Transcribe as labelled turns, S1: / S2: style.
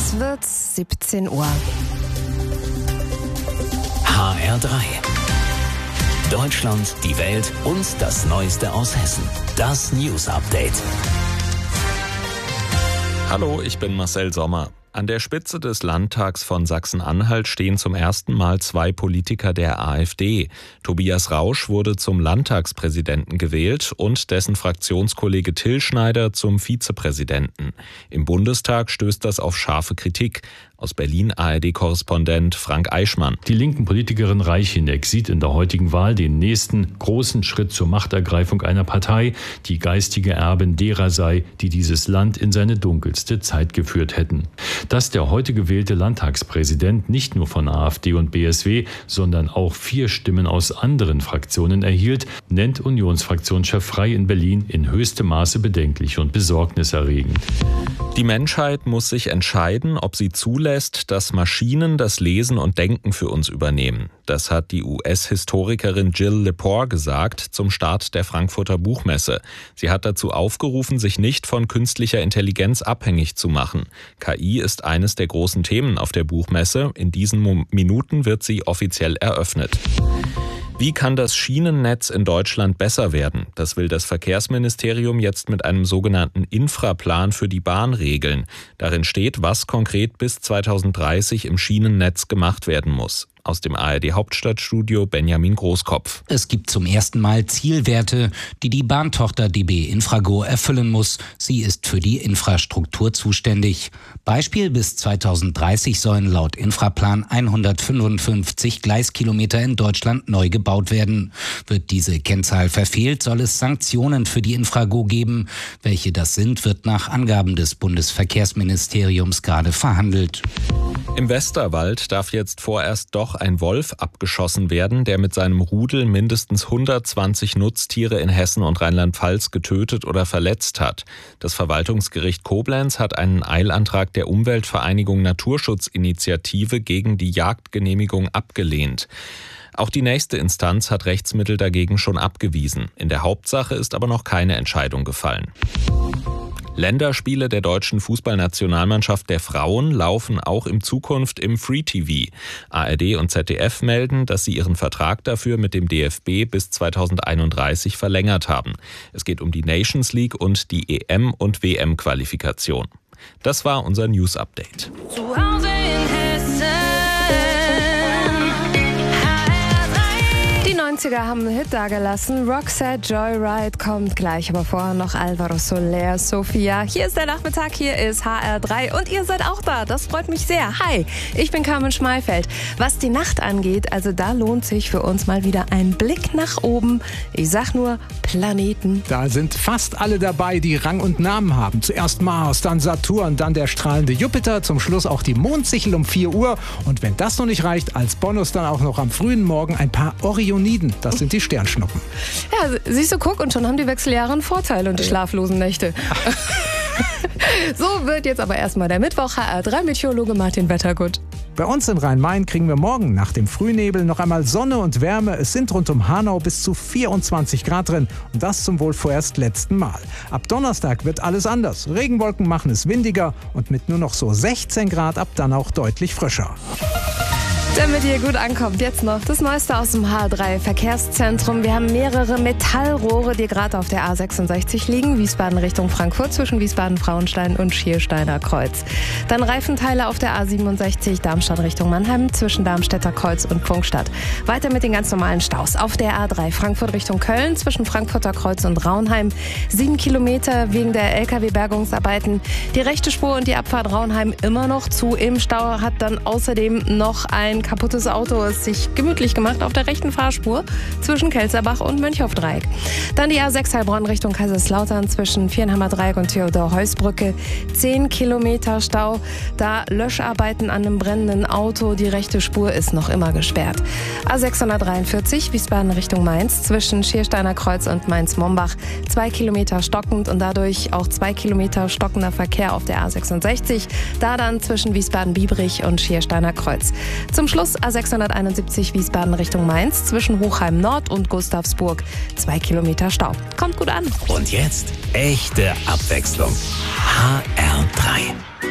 S1: Es wird 17 Uhr.
S2: HR3. Deutschland, die Welt und das Neueste aus Hessen. Das News Update.
S3: Hallo, ich bin Marcel Sommer. An der Spitze des Landtags von Sachsen-Anhalt stehen zum ersten Mal zwei Politiker der AfD. Tobias Rausch wurde zum Landtagspräsidenten gewählt und dessen Fraktionskollege Till Schneider zum Vizepräsidenten. Im Bundestag stößt das auf scharfe Kritik. Aus Berlin ARD-Korrespondent Frank Eichmann.
S4: Die linken Politikerin Reicheneck sieht in der heutigen Wahl den nächsten großen Schritt zur Machtergreifung einer Partei, die geistige Erbin derer sei, die dieses Land in seine dunkelste Zeit geführt hätten. Dass der heute gewählte Landtagspräsident nicht nur von AfD und BSW, sondern auch 4 Stimmen aus anderen Fraktionen erhielt, nennt Unionsfraktionschef Frey in Berlin in höchstem Maße bedenklich und besorgniserregend.
S3: Die Menschheit muss sich entscheiden, ob sie zulässt, dass Maschinen das Lesen und Denken für uns übernehmen. Das hat die US-Historikerin Jill Lepore gesagt zum Start der Frankfurter Buchmesse. Sie hat dazu aufgerufen, sich nicht von künstlicher Intelligenz abhängig zu machen. KI ist eines der großen Themen auf der Buchmesse. In diesen Minuten wird sie offiziell eröffnet. Wie kann das Schienennetz in Deutschland besser werden? Das will das Verkehrsministerium jetzt mit einem sogenannten Infraplan für die Bahn regeln. Darin steht, was konkret bis 2030 im Schienennetz gemacht werden muss. Aus dem ARD-Hauptstadtstudio Benjamin Großkopf.
S5: Es gibt zum ersten Mal Zielwerte, die die Bahntochter DB Infrago erfüllen muss. Sie ist für die Infrastruktur zuständig. Beispiel: bis 2030 sollen laut Infraplan 155 Gleiskilometer in Deutschland neu gebaut werden. Wird diese Kennzahl verfehlt, soll es Sanktionen für die Infrago geben. Welche das sind, wird nach Angaben des Bundesverkehrsministeriums gerade verhandelt.
S3: Im Westerwald darf jetzt vorerst doch ein Wolf abgeschossen werden, der mit seinem Rudel mindestens 120 Nutztiere in Hessen und Rheinland-Pfalz getötet oder verletzt hat. Das Verwaltungsgericht Koblenz hat einen Eilantrag der Umweltvereinigung Naturschutzinitiative gegen die Jagdgenehmigung abgelehnt. Auch die nächste Instanz hat Rechtsmittel dagegen schon abgewiesen. In der Hauptsache ist aber noch keine Entscheidung gefallen. Länderspiele der deutschen Fußballnationalmannschaft der Frauen laufen auch in Zukunft im Free TV. ARD und ZDF melden, dass sie ihren Vertrag dafür mit dem DFB bis 2031 verlängert haben. Es geht um die Nations League und die EM- und WM-Qualifikation. Das war unser News Update.
S1: Zuhause in Hessen. Die 90er haben einen Hit dagelassen. Roxette Joyride kommt gleich, aber vorher noch Alvaro Soler, Sophia. Hier ist der Nachmittag, hier ist HR3 und ihr seid auch da. Das freut mich sehr. Hi, ich bin Carmen Schmeifeld. Was die Nacht angeht, also da lohnt sich für uns mal wieder ein Blick nach oben. Ich sag nur Planeten.
S6: Da sind fast alle dabei, die Rang und Namen haben. Zuerst Mars, dann Saturn, dann der strahlende Jupiter, zum Schluss auch die Mondsichel um 4 Uhr. Und wenn das noch nicht reicht, als Bonus dann auch noch am frühen Morgen ein paar Orioniden. Das sind die Sternschnuppen.
S1: Ja, siehst du, guck, und schon haben die Wechseljahre einen Vorteil und die schlaflosen Nächte. So wird jetzt aber erstmal der Mittwoch. HR3-Meteorologe Martin Wettergut.
S6: Bei uns in Rhein-Main kriegen wir morgen nach dem Frühnebel noch einmal Sonne und Wärme. Es sind rund um Hanau bis zu 24 Grad drin. Und das zum wohl vorerst letzten Mal. Ab Donnerstag wird alles anders. Regenwolken machen es windiger und mit nur noch so 16 Grad ab dann auch deutlich frischer.
S1: Damit ihr gut ankommt, jetzt noch das Neueste aus dem H3-Verkehrszentrum. Wir haben mehrere Metallrohre, die gerade auf der A66 liegen. Wiesbaden Richtung Frankfurt zwischen Wiesbaden-Frauenstein und Schiersteiner Kreuz. Dann Reifenteile auf der A67 Darmstadt Richtung Mannheim zwischen Darmstädter Kreuz und Pfungstadt. Weiter mit den ganz normalen Staus. Auf der A3 Frankfurt Richtung Köln zwischen Frankfurter Kreuz und Raunheim. 7 Kilometer wegen der LKW-Bergungsarbeiten. Die rechte Spur und die Abfahrt Raunheim immer noch zu. Im Stau hat dann außerdem noch ein kaputtes Auto es sich gemütlich gemacht auf der rechten Fahrspur zwischen Kelzerbach und Mönchhofdreieck. Dann die A6 Heilbronn Richtung Kaiserslautern zwischen Viernhammer Dreieck und Theodor-Heuss-Brücke. 10 Kilometer Stau. Da Löscharbeiten an einem brennenden Auto. Die rechte Spur ist noch immer gesperrt. A643 Wiesbaden Richtung Mainz zwischen Schiersteiner Kreuz und Mainz-Mombach. 2 Kilometer stockend und dadurch auch 2 Kilometer stockender Verkehr auf der A66. Da dann zwischen Wiesbaden-Biebrich und Schiersteiner Kreuz. Zum Schluss A671 Wiesbaden Richtung Mainz zwischen Hochheim Nord und Gustavsburg. 2 Kilometer Stau. Kommt gut an.
S2: Und jetzt echte Abwechslung. HR3.